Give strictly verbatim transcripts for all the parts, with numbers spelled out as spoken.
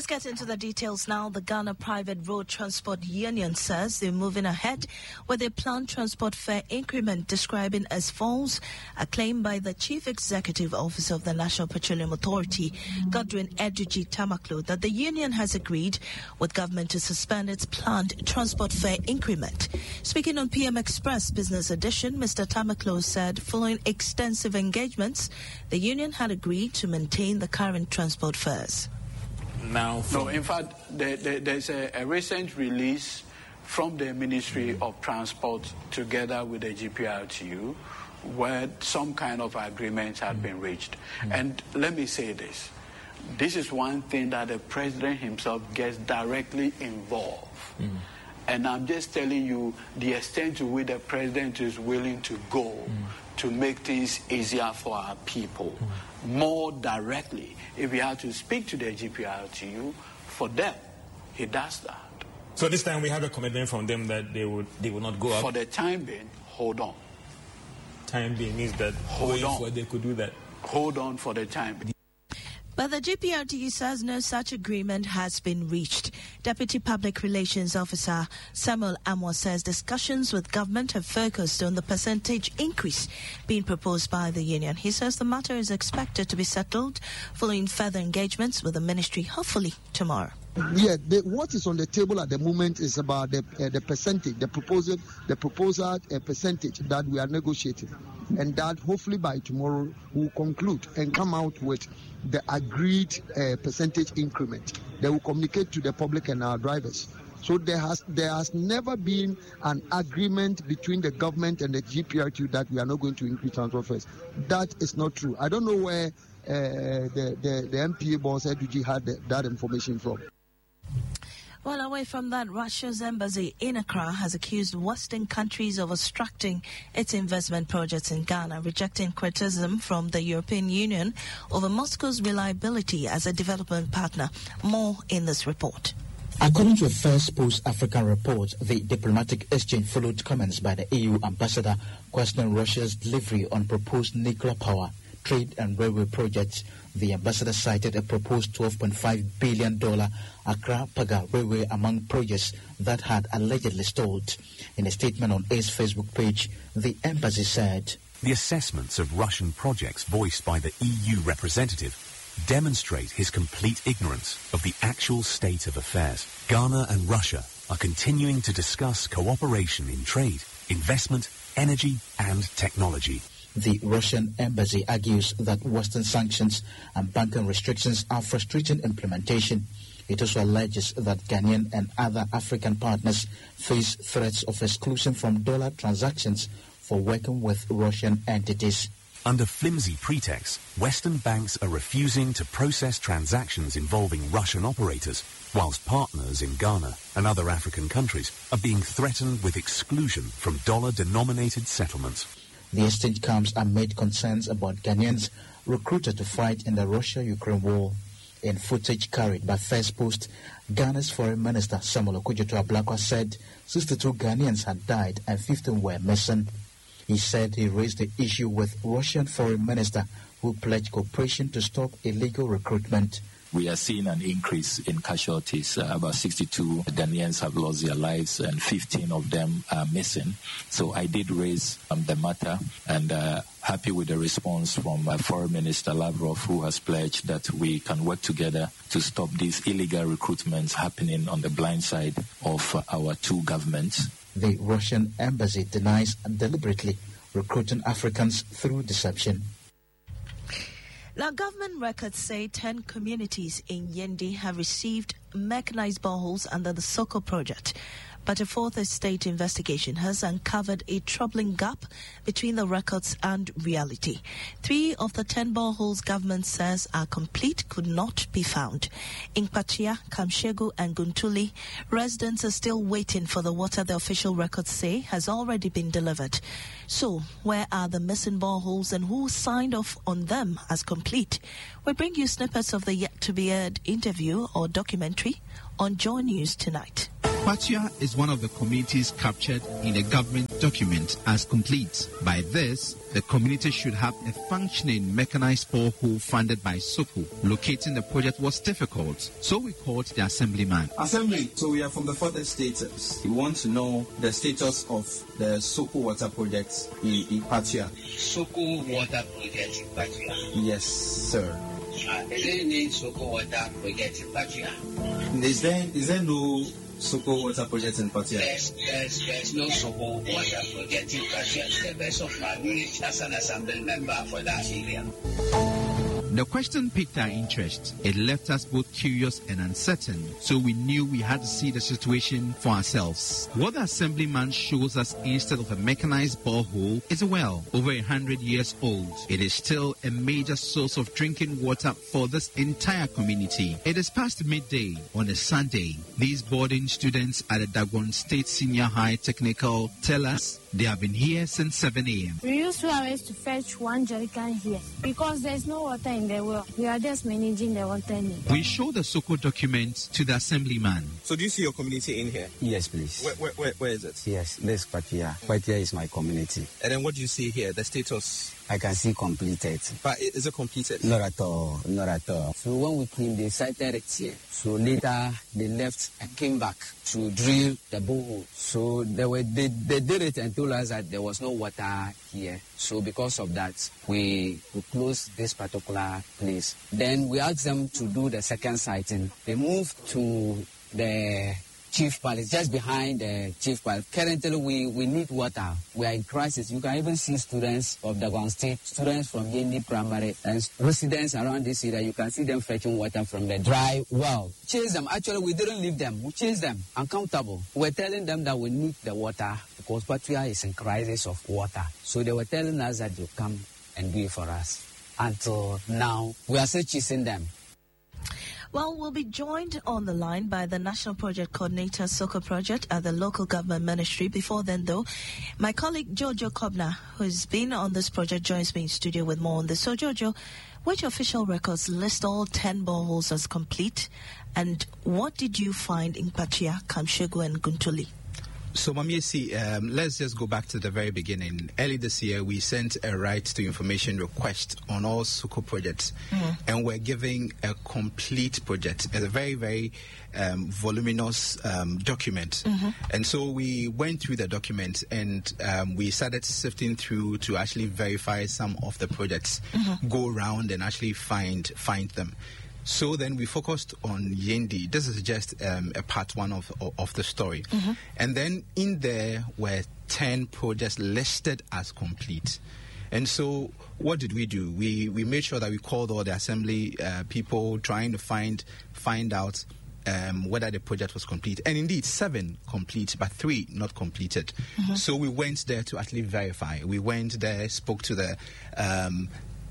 Let's get into the details now. The Ghana Private Road Transport Union says they're moving ahead with a planned transport fare increment describing as false, a claim by the Chief Executive Officer of the National Petroleum Authority, Godwin Edudzi Tamaklo, that the union has agreed with government to suspend its planned transport fare increment. Speaking on P M Express Business Edition, Mister Tamaklo said following extensive engagements, the union had agreed to maintain the current transport fares. Now, no, in fact, there, there, there's a, a recent release from the Ministry of Transport together with the G P R T U where some kind of agreement had been reached. Mm. And let me say this. This is one thing that the president himself gets directly involved. Mm. And I'm just telling you the extent to which the president is willing to go mm. to make things easier for our people. Mm. More directly, if we have to speak to the G P R T U, for them, he does that. So this time we have a commitment from them that they would they will not go up? For the time being, hold on. Time being means that hold on. For they could do that. Hold on for the time being. But the G P R T U says no such agreement has been reached. Deputy Public Relations Officer Samuel Amwa says discussions with government have focused on the percentage increase being proposed by the union. He says the matter is expected to be settled following further engagements with the ministry, hopefully tomorrow. Yeah, the, what is on the table at the moment is about the uh, the percentage, the proposal, the proposal uh, percentage that we are negotiating, and that hopefully by tomorrow we'll conclude and come out with the agreed uh, percentage increment. They will communicate to the public and our drivers. So there has there has never been an agreement between the government and the G P R T U that we are not going to increase transport fares. That is not true. I don't know where uh, the, the the M P A boss Edudzi had the, that information from. Well, away from that, Russia's embassy in Accra has accused Western countries of obstructing its investment projects in Ghana, rejecting criticism from the European Union over Moscow's reliability as a development partner. More in this report. According to a first post-African report, the diplomatic exchange followed comments by the E U ambassador questioning Russia's delivery on proposed nuclear power, trade and railway projects. The ambassador cited a proposed twelve point five billion dollars Accra-Paga railway among projects that had allegedly stalled. In a statement on its Facebook page, the embassy said, "The assessments of Russian projects voiced by the E U representative demonstrate his complete ignorance of the actual state of affairs. Ghana and Russia are continuing to discuss cooperation in trade, investment, energy and technology." The Russian embassy argues that Western sanctions and banking restrictions are frustrating implementation. It also alleges that Ghanaian and other African partners face threats of exclusion from dollar transactions for working with Russian entities. Under flimsy pretext, Western banks are refusing to process transactions involving Russian operators, whilst partners in Ghana and other African countries are being threatened with exclusion from dollar-denominated settlements. The exchange comes amid concerns about Ghanaians recruited to fight in the Russia-Ukraine war. In footage carried by First Post, Ghana's Foreign Minister Samuel Okudzeto Ablakwa said sixty-two Ghanaians had died and fifteen were missing. He said he raised the issue with Russian Foreign Minister, who pledged cooperation to stop illegal recruitment. We are seeing an increase in casualties. Uh, about sixty-two Ghanaians have lost their lives and fifteen of them are missing. So I did raise um, the matter and uh, happy with the response from uh, Foreign Minister Lavrov, who has pledged that we can work together to stop these illegal recruitments happening on the blind side of uh, our two governments. The Russian embassy denies deliberately recruiting Africans through deception. Now, government records say ten communities in Yendi have received mechanized boreholes under the Soko project. But a fourth estate investigation has uncovered a troubling gap between the records and reality. Three of the ten boreholes government says are complete could not be found. In Pachia, Kamshegu and Guntuli, residents are still waiting for the water the official records say has already been delivered. So, where are the missing boreholes and who signed off on them as complete? We bring you snippets of the yet-to-be-aired interview or documentary on Joy News tonight. Patia is one of the communities captured in a government document as complete. By this, the community should have a functioning mechanized borehole funded by Soko. Locating the project was difficult, so we called the assemblyman. Assembly, so we are from the further status. We want to know the status of the Soko water project in, in Patia. Soko water project in Patia? Yes, sir. Uh, is there any Soko water project in Patia? Is there, is there no Soko water project in Patia? There's, there's, there's no Soko water project in Patia. To the best of my knowledge as an assembly member for that area. The question piqued our interest. It left us both curious and uncertain, so we knew we had to see the situation for ourselves. What the assemblyman shows us instead of a mechanized borehole is a well over a hundred years old. It is still a major source of drinking water for this entire community. It is past midday on a Sunday. These boarding students at the Dagon State Senior High Technical tell us they have been here since seven a.m. We use two hours to fetch one jerrycan here because there's no water in the well. We are just managing the water need. We show the Soko document to the assemblyman. So do you see your community in here? Yes, please. Where, where, where, where is it? Yes, this Patia. Patia is my community. And then what do you see here? The status? I can see completed. But is it completed? Not at all, not at all. So when we came, they sighted it here. So later they left and came back to drill the borehole. So they were they, they did it and told us that there was no water here. So because of that, we, we closed this particular place. Then we asked them to do the second sighting. They moved to the Chief Palace, just behind the Chief Palace. Currently, we, we need water. We are in crisis. You can even see students of Dagon State, students from Yendi Primary, and residents around this area. You can see them fetching water from the dry well. Chase them. Actually, we didn't leave them. We chased them. Uncountable. We're telling them that we need the water because Patia is in crisis of water. So they were telling us that they'll come and do it for us. Until now, we are still chasing them. Well, we'll be joined on the line by the National Project Coordinator, Soko Project, at the Local Government Ministry. Before then, though, my colleague Jojo Kobna, who's been on this project, joins me in studio with more on this. So, Jojo, which official records list all ten boreholes as complete? And what did you find in Patia, Kamshegu, and Guntuli? So, Mamiesi, um, let's just go back to the very beginning. Early this year, we sent a right to information request on all Soko projects, mm-hmm. and we're giving a complete project. It's a very, very um, voluminous um, document. Mm-hmm. And so we went through the document and um, we started sifting through to actually verify some of the projects, mm-hmm. go around and actually find find them. So then we focused on Yendi. This is just um, a part one of, of, of the story. Mm-hmm. And then in there were ten projects listed as complete. And so what did we do? We we made sure that we called all the assembly uh, people trying to find find out um, whether the project was complete. And indeed, seven complete, but three not completed. Mm-hmm. So we went there to actually verify. We went there, spoke to the um,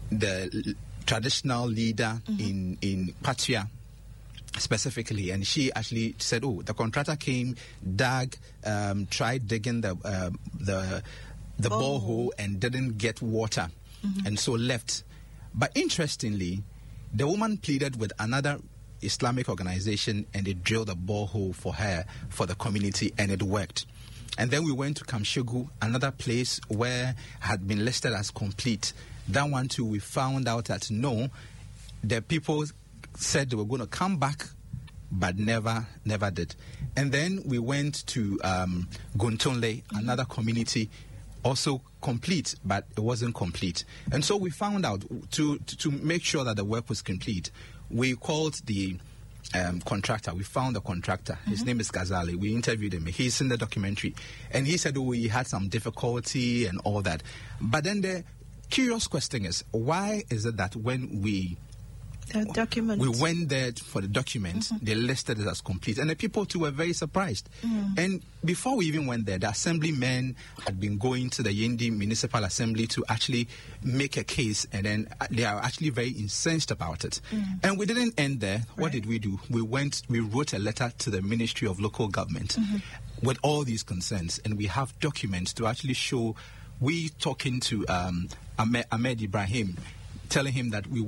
the traditional leader mm-hmm. in, in Patia specifically, and she actually said, oh, the contractor came, dug, um, tried digging the uh, the the oh. borehole and didn't get water, mm-hmm. and so left. But interestingly, the woman pleaded with another Islamic organization and they drilled a borehole for her, for the community, and it worked. And then we went to Kamshegu, another place where had been listed as complete. That one too, we found out that no, the people said they were going to come back, but never, never did. And then we went to um, Guntonle, mm-hmm. another community, also complete, but it wasn't complete. And so we found out to to, to make sure that the work was complete, we called the Um, contractor. We found a contractor. Mm-hmm. His name is Ghazali. We interviewed him. He's in the documentary. And he said, oh, he had some difficulty and all that. But then the curious question is, why is it that when we the document. we went there for the document, mm-hmm. they listed it as complete. And the people too were very surprised. Mm. And before we even went there, the assemblymen had been going to the Yendi Municipal Assembly to actually make a case, and then they are actually very incensed about it. Mm. And we didn't end there. Right. What did we do? We went, we wrote a letter to the Ministry of Local Government mm-hmm. with all these concerns, and we have documents to actually show. We talking to um, Ahmed, Ahmed Ibrahim, telling him that we want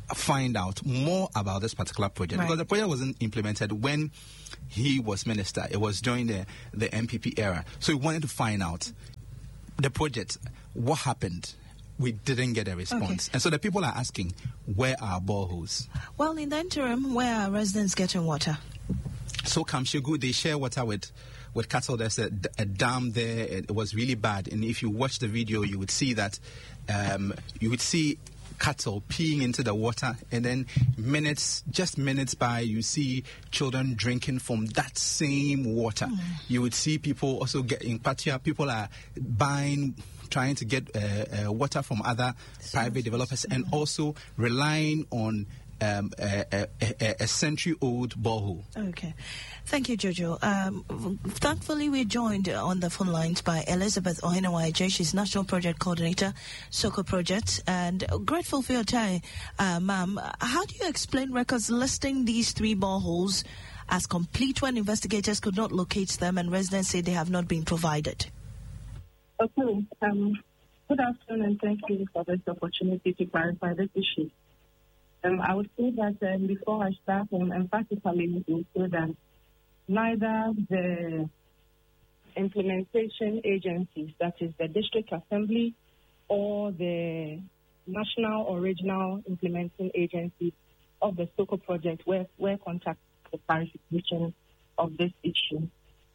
find out more about this particular project, right, because the project wasn't implemented when he was minister. It was during the, the M P P era. So we wanted to find out the project, what happened. We didn't get a response. Okay. And so the people are asking, where are boreholes? Well, in the interim, where are residents getting water? So Kamshegu, they share water with, with cattle. There's a, a dam there. It, it was really bad. And if you watch the video, you would see that um, you would see cattle peeing into the water, and then minutes, just minutes by, you see children drinking from that same water. Mm. You would see people also getting patia. People are buying, trying to get uh, uh, water from other so private developers, and also relying on Um, a, a, a, a century-old borehole. Okay. Thank you, Jojo. Um, thankfully, we're joined on the phone lines by Elizabeth Ohinawai. She's National Project Coordinator, Soko Project, and grateful for your time, uh, ma'am. How do you explain records listing these three boreholes as complete when investigators could not locate them and residents say they have not been provided? Okay. Um, good afternoon, and thank you for this opportunity to clarify this issue. Um, I would say that um, before I start, um, emphatically will say that neither the implementation agencies, that is the district assembly, or the national or regional implementing agencies of the Soko project were, were contacted for clarification of this issue.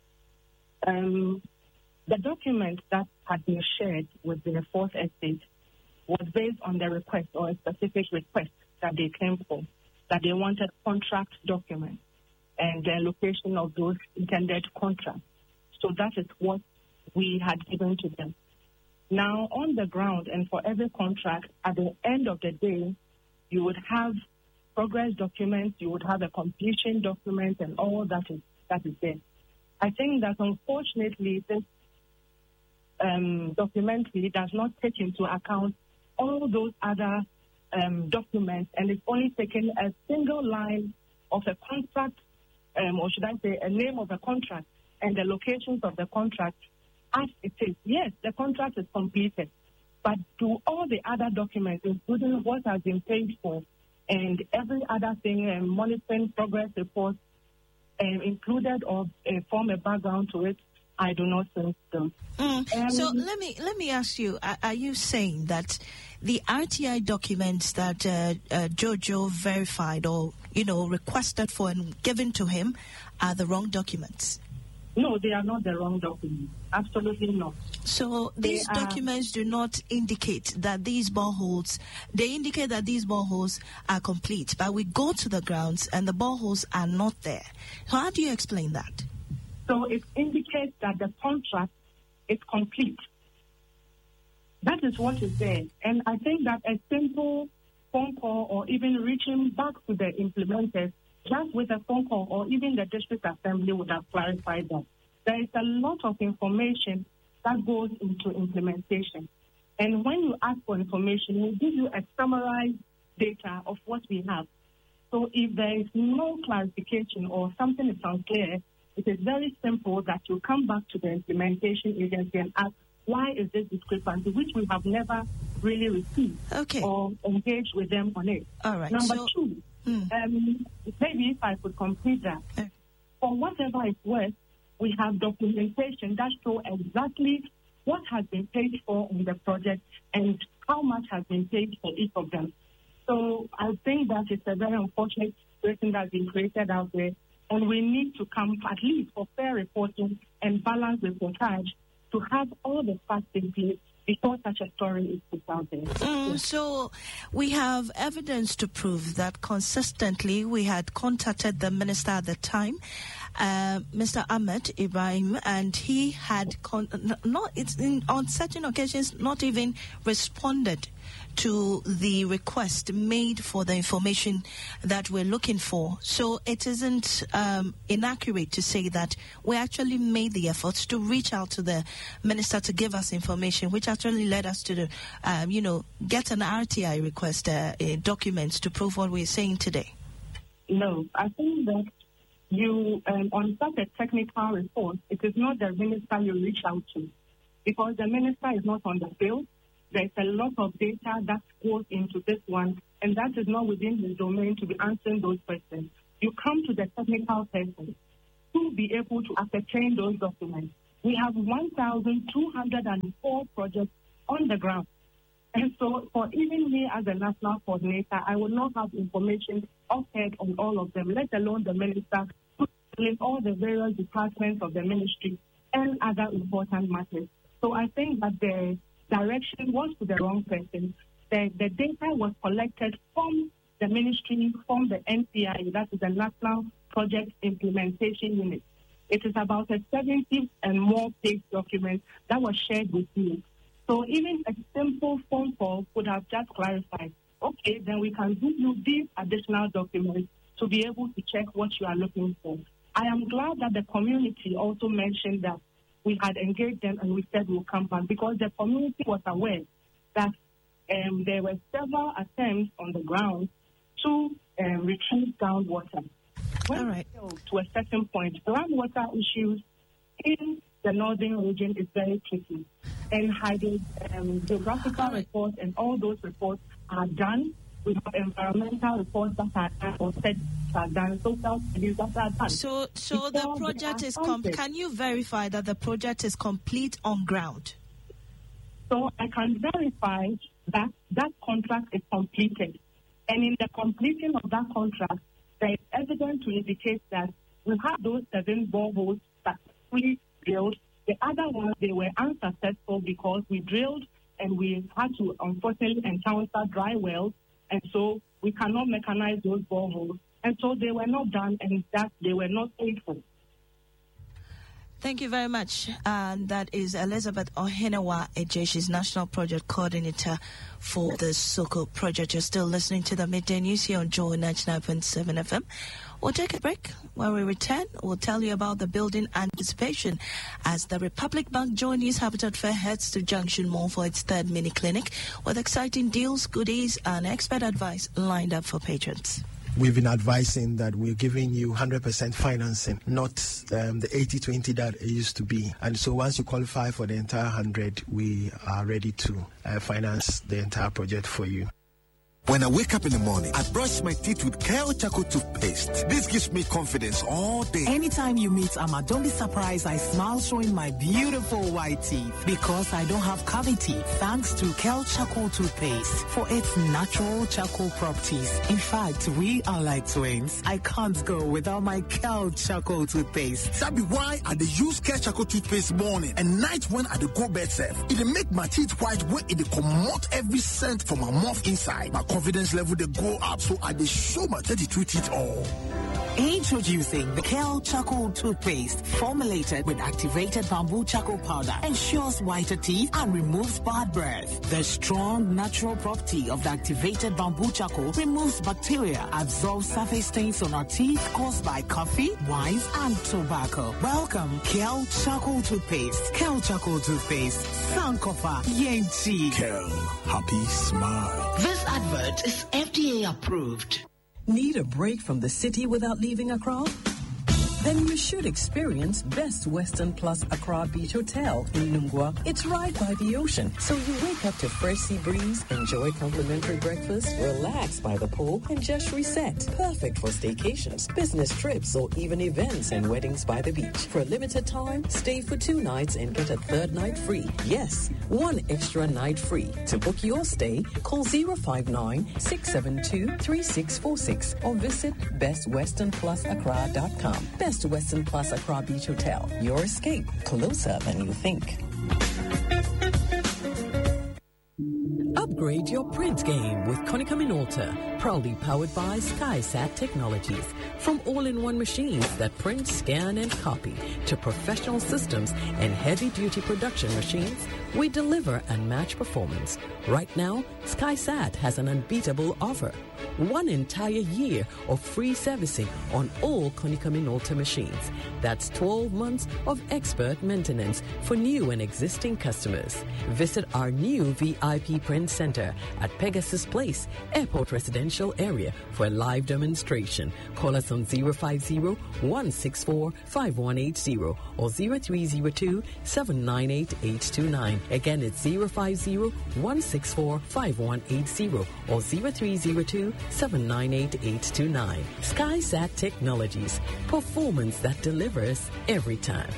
Um, the document that had been shared with the fourth estate was based on the request, or a specific request that they came for, that they wanted contract documents and the location of those intended contracts. So that is what we had given to them. Now, on the ground, and for every contract, at the end of the day, you would have progress documents, you would have a completion document, and all that is that is there. I think that unfortunately, this um, documentary does not take into account all those other Um, documents, and it's only taken a single line of a contract, um, or should I say a name of a contract, and the locations of the contract as it is. Yes, the contract is completed, but do all the other documents, including what has been paid for and every other thing, um, monitoring progress reports, um, included or uh, form a background to it? I do not think so. Mm. Um, so let me let me ask you: Are, are you saying that the R T I documents that uh, uh, Jojo verified or you know requested for and given to him are the wrong documents? No, they are not the wrong documents. Absolutely not. So these they documents are, do not indicate that these boreholes. They indicate that these boreholes are complete, but we go to the grounds and the boreholes are not there. So how do you explain that? So it indicates that the contract is complete. That is what is there. And I think that a simple phone call or even reaching back to the implementers just with a phone call or even the district assembly would have clarified that. There is a lot of information that goes into implementation. And when you ask for information, we'll give you a summarized data of what we have. So if there is no clarification or something is unclear, it is very simple that you come back to the implementation agency and ask, why is this discrepancy, which we have never really received okay. or engaged with them on it. All right. Number so, two, hmm. um, maybe if I could complete that. Okay. For whatever it's worth, we have documentation that show exactly what has been paid for in the project and how much has been paid for each of them. So I think that it's a very unfortunate situation that's been created out there. And we need to come at least for fair reporting and balance reportage to have all the facts in place before such a story is put out there. Mm, yes. So we have evidence to prove that consistently we had contacted the minister at the time, uh, Mister Ahmed Ibrahim, and he had con- not it's in, on certain occasions not even responded to the request made for the information that we're looking for. So it isn't um, inaccurate to say that we actually made the efforts to reach out to the minister to give us information, which actually led us to, the, um, you know, get an R T I request, uh, uh, documents to prove what we're saying today. No, I think that you, um, on such a technical report, it is not the minister you reach out to, because the minister is not on the field. There's a lot of data that goes into this one, and that is not within his domain to be answering those questions, you come to the technical person to be able to ascertain those documents. We have one thousand two hundred four projects on the ground. And so for even me as a national coordinator, I will not have information offhand on all of them, let alone the minister, in all the various departments of the ministry and other important matters. So I think that the direction was to the wrong person. The, the data was collected from the ministry, from the N P I, that is the National Project Implementation Unit. It is about a seventy and more page document that was shared with you. So even a simple phone call would have just clarified, okay, then we can give you these additional documents to be able to check what you are looking for. I am glad that the community also mentioned that we had engaged them and we said we'll come back, because the community was aware that um, there were several attempts on the ground to um, retrieve groundwater. When All right. To a certain point, groundwater issues in the northern region is very tricky. And hydro, um, geographical reports and all those reports are done. We have environmental reports that are done, or studies that are done, social studies that are done. So, so the project is com- can you verify that the project is complete on ground? So I can verify that that contract is completed. And in the completion of that contract, there is evidence to indicate that we have those seven boreholes successfully drilled. The other ones, they were unsuccessful because we drilled and we had to unfortunately encounter dry wells, and so we cannot mechanize those boreholes. And so they were not done, and that they were not faithful. Thank you very much. And that is Elizabeth Ohenewa Eje. She's National Project Coordinator for the Soko Project. You're still listening to the Midday News here on Joy ninety-nine point seven F M. We'll take a break. When we return, we'll tell you about the building anticipation as the Republic Bank Joy News Habitat Fair heads to Junction Mall for its third mini clinic with exciting deals, goodies, and expert advice lined up for patrons. We've been advising that we're giving you one hundred percent financing, not um, the eighty twenty that it used to be. And so once you qualify for the entire one hundred, we are ready to uh, finance the entire project for you. When I wake up in the morning, I brush my teeth with Kale Charcoal toothpaste. This gives me confidence all day. Anytime you meet Amma, don't be surprised I smile showing my beautiful white teeth because I don't have cavity thanks to Kale Charcoal toothpaste for its natural charcoal properties. In fact, we are like twins. I can't go without my Kale Charcoal toothpaste. That be why I dey use Kale Charcoal toothpaste morning and night when I dey go bed safe. It dey make my teeth white when it dey comot every scent from my mouth inside. My confidence level they go up, so I dey show my thirty-two teeth all. Introducing the Kale Charcoal toothpaste, formulated with activated bamboo charcoal powder, ensures whiter teeth and removes bad breath. The strong natural property of the activated bamboo charcoal removes bacteria, absorbs surface stains on our teeth caused by coffee, wines, and tobacco. Welcome, Kale Charcoal toothpaste. Kale Charcoal toothpaste. Sankofa Yenchi. Kale, happy smile. This advert is F D A approved. Need a break from the city without leaving Accra? Then you should experience Best Western Plus Accra Beach Hotel in Nungwa. It's right by the ocean, so you wake up to fresh sea breeze, enjoy complimentary breakfast, relax by the pool, and just reset. Perfect for staycations, business trips, or even events and weddings by the beach. For a limited time, stay for two nights and get a third night free. Yes, one extra night free. To book your stay, call zero five nine, six seven two, three six four six or visit best western plus accra dot com. Best Western Plus Accra Beach Hotel. Your escape closer than you think. Upgrade your print game with Konica Minolta, proudly powered by SkySat Technologies. From all-in-one machines that print, scan, and copy to professional systems and heavy-duty production machines, we deliver unmatched performance. Right now, SkySat has an unbeatable offer. One entire year of free servicing on all Konica Minolta machines. That's twelve months of expert maintenance for new and existing customers. Visit our new V I P Print Center at Pegasus Place, Airport Residential Area for a live demonstration. Call us on zero five zero, one six four, five one eight zero or zero three zero two, seven nine eight, eight two nine. Again, it's zero five zero, one six four, five one eight zero or zero three zero two, seven nine eight, eight two nine. SkySat Technologies, performance that delivers every time.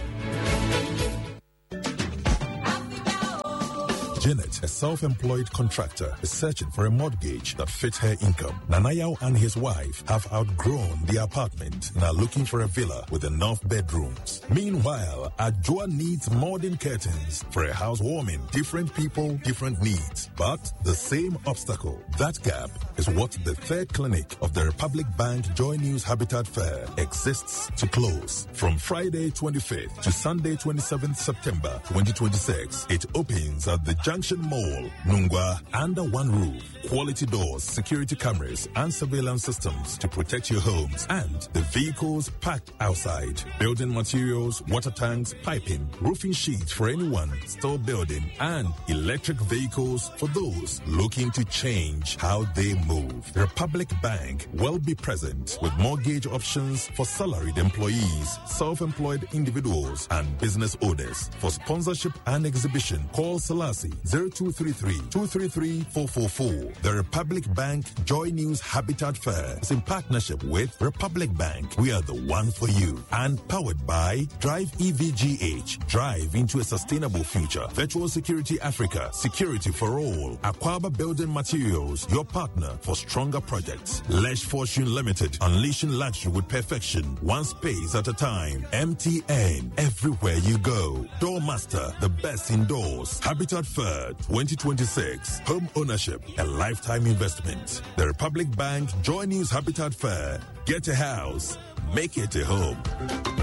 Janet, a self-employed contractor, is searching for a mortgage that fits her income. Nanayao and his wife have outgrown the apartment and are looking for a villa with enough bedrooms. Meanwhile, Ajua needs modern curtains for a housewarming. Different people, different needs, but the same obstacle. That gap is what the third clinic of the Republic Bank Joy News Habitat Fair exists to close. From Friday twenty-fifth to Sunday twenty-seventh September twenty twenty-six, it opens at the Junction Mall, Nungwa, under one roof. Quality doors, security cameras, and surveillance systems to protect your homes and the vehicles parked outside. Building materials, water tanks, piping, roofing sheets for anyone still building, and electric vehicles for those looking to change how they move. Republic Bank will be present with mortgage options for salaried employees, self-employed individuals, and business owners. For sponsorship and exhibition, call Selassie zero two three three, two three three, four four four. The Republic Bank Joy News Habitat Fair is in partnership with Republic Bank. We are the one for you. And powered by Drive E V G H. Drive into a sustainable future. Virtual Security Africa. Security for all. Aquaba Building Materials. Your partner for stronger projects. Lesh Fortune Limited. Unleashing luxury with perfection. One space at a time. M T N. Everywhere you go. Doormaster. The best indoors. Habitat Fair twenty twenty-six. Home ownership. A lifetime investment. The Republic Bank Joy News Habitat Fair. Get a house. Make it a home.